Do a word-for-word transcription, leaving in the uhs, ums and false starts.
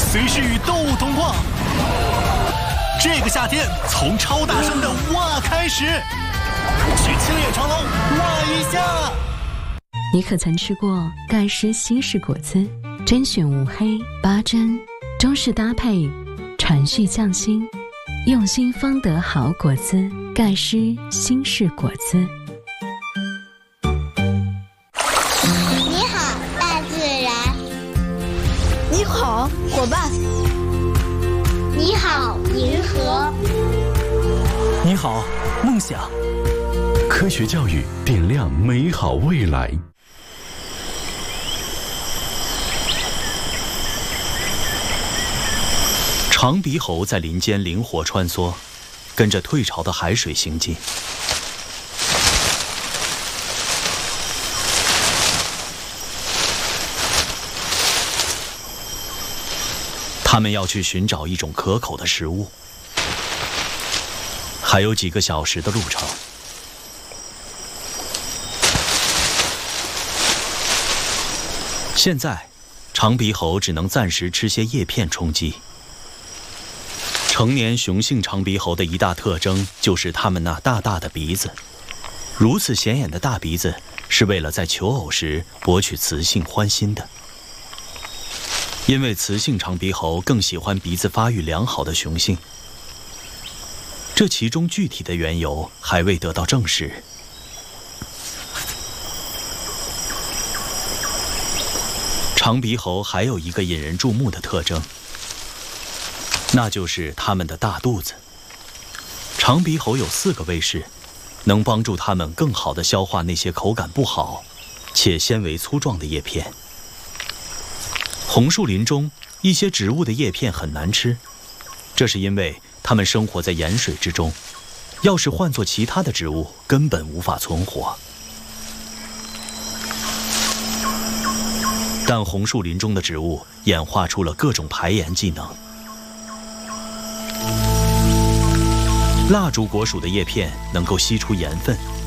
随时与动物同框。这个夏天，从超大声的哇开始，去青叶长廊哇一下。 你可曾吃过盖诗西式果汁？甄选无黑八珍，中式搭配，传续匠心，用心方得好果汁。盖诗西式果汁。 你好，大自然。 你好，伙伴。 你好，银河。 你好，梦想。 科学教育点亮美好未来。 长鼻猴在林间灵活穿梭，跟着退潮的海水行进。他们要去寻找一种可口的食物。还有几个小时的路程。现在，长鼻猴只能暂时吃些叶片充饥。成年雄性长鼻猴的一大特征就是它们那大大的鼻子。如此显眼的大鼻子是为了在求偶时博取雌性欢心的。因为雌性长鼻猴更喜欢鼻子发育良好的雄性。这其中具体的缘由还未得到证实。长鼻猴还有一个引人注目的特征，那就是它们的大肚子。长鼻猴有四个胃室，能帮助它们更好地消化那些口感不好且纤维粗壮的叶片。红树林中一些植物的叶片很难吃，这是因为它们生活在盐水之中，要是换作其他的植物，根本无法存活。但红树林中的植物演化出了各种排盐技能。蜡烛果属的叶片能够吸出盐分，